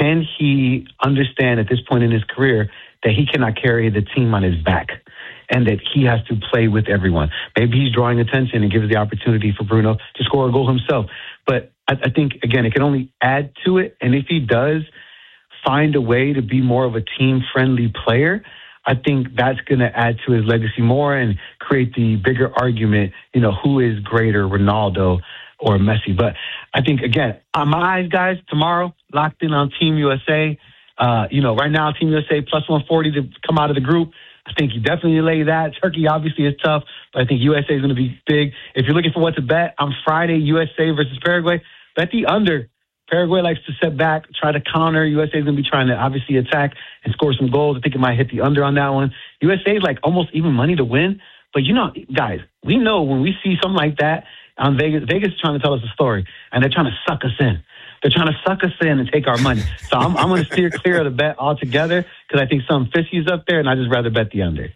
can he understand at this point in his career that he cannot carry the team on his back and that he has to play with everyone? Maybe he's drawing attention and gives the opportunity for Bruno to score a goal himself. But I think, again, it can only add to it. And if he does find a way to be more of a team-friendly player, I think that's going to add to his legacy more and create the bigger argument, who is greater, Ronaldo or Messi. But I think, again, on my eyes, guys, tomorrow, locked in on Team USA. Right now, Team USA plus 140 to come out of the group. I think you definitely lay that. Turkey obviously is tough, but I think USA is going to be big. If you're looking for what to bet, on Friday, USA versus Paraguay, bet the under. Paraguay likes to set back, try to counter. USA is going to be trying to obviously attack and score some goals. I think it might hit the under on that one. USA is like almost even money to win. But, guys, we know when we see something like that on Vegas is trying to tell us a story, and they're trying to suck us in. They're trying to suck us in and take our money. So I'm going to steer clear of the bet altogether because I think some fishy's up there, and I just rather bet the under.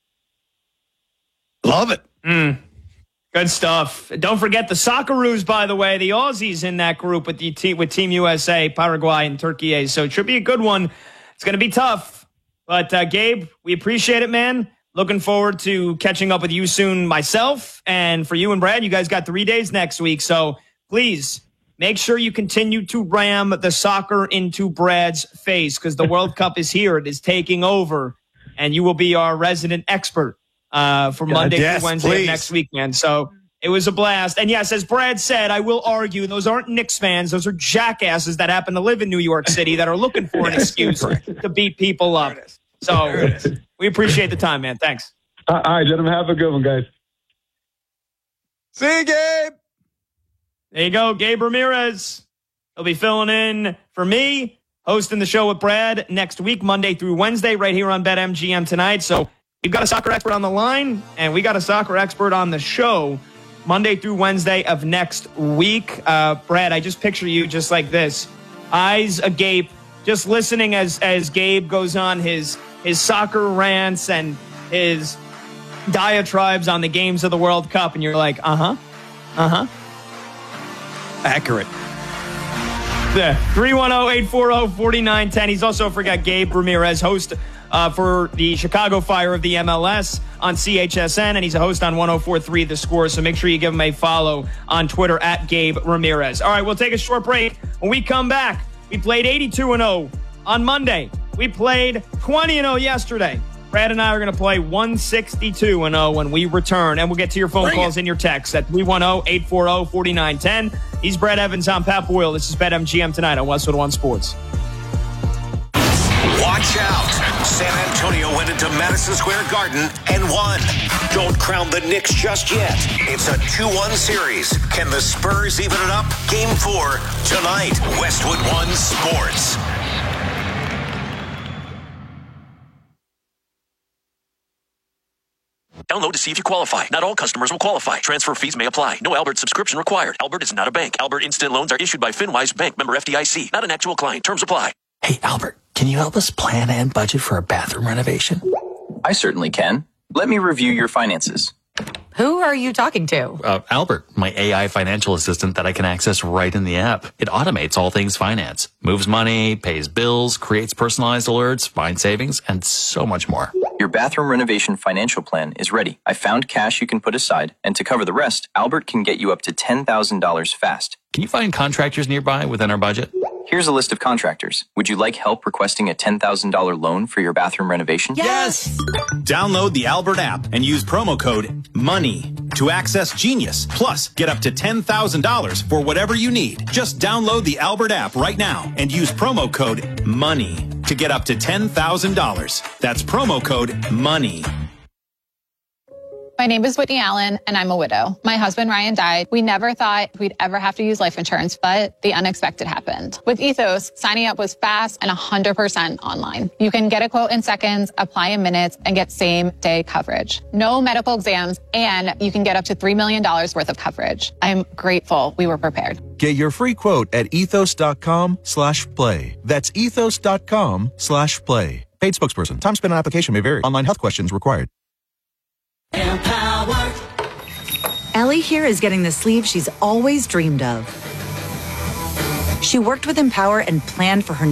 Love it. Good stuff. Don't forget the Socceroos, by the way, the Aussies in that group with Team USA, Paraguay, and Turkey. So it should be a good one. It's going to be tough. But, Gabe, we appreciate it, man. Looking forward to catching up with you soon myself. And for you and Brad, you guys got 3 days next week. So please make sure you continue to ram the soccer into Brad's face because the World Cup is here. It is taking over. And you will be our resident expert for Monday through Wednesday of next week, man. So it was a blast. And yes, as Brad said, I will argue those aren't Knicks fans. Those are jackasses that happen to live in New York City that are looking for an excuse to beat people up. So we appreciate the time, man. Thanks. All right, gentlemen. Have a good one, guys. See you, Gabe. There you go, Gabe Ramirez. He'll be filling in for me, hosting the show with Brad next week, Monday through Wednesday, right here on BetMGM tonight. So we've got a soccer expert on the line, and we got a soccer expert on the show Monday through Wednesday of next week. Brad, I just picture you just like this, eyes agape, just listening as Gabe goes on his soccer rants and his diatribes on the games of the World Cup, and you're like, Accurate. Yeah, 310-840-4910. He's also, forgot, Gabe Ramirez, host for the Chicago Fire of the MLS on CHSN, and he's a host on 104.3 The Score, so make sure you give him a follow on Twitter at Gabe Ramirez. All right, we'll take a short break. When we come back, we played 82-0 on Monday. We played 20-0 yesterday. Brad and I are going to play 162-0 when we return, and we'll get to your phone calls and your texts at 310-840-4910. He's Brad Evans. I'm Pat Boyle. This is BetMGM tonight on Westwood One Sports. Watch out. San Antonio went into Madison Square Garden and won. Don't crown the Knicks just yet. It's a 2-1 series. Can the Spurs even it up? Game 4 tonight. Westwood One Sports. Download to see if you qualify. Not all customers will qualify. Transfer fees may apply. No Albert subscription required. Albert is not a bank. Albert Instant Loans are issued by FinWise Bank, member FDIC. Not an actual client. Terms apply. Hey, Albert, can you help us plan and budget for a bathroom renovation? I certainly can. Let me review your finances. Who are you talking to? Albert, my AI financial assistant that I can access right in the app. It automates all things finance, moves money, pays bills, creates personalized alerts, finds savings, and so much more. Your bathroom renovation financial plan is ready. I found cash you can put aside, and to cover the rest, Albert can get you up to $10,000 fast. Can you find contractors nearby within our budget? Here's a list of contractors. Would you like help requesting a $10,000 loan for your bathroom renovation? Yes! Download the Albert app and use promo code MONEY to access Genius. Plus, get up to $10,000 for whatever you need. Just download the Albert app right now and use promo code MONEY to get up to $10,000. That's promo code MONEY. My name is Whitney Allen, and I'm a widow. My husband, Ryan, died. We never thought we'd ever have to use life insurance, but the unexpected happened. With Ethos, signing up was fast and 100% online. You can get a quote in seconds, apply in minutes, and get same-day coverage. No medical exams, and you can get up to $3 million worth of coverage. I'm grateful we were prepared. Get your free quote at ethos.com/play. That's ethos.com/play. Paid spokesperson. Time spent on application may vary. Online health questions required. Empower. Ellie here is getting the sleeve she's always dreamed of. She worked with Empower and planned for her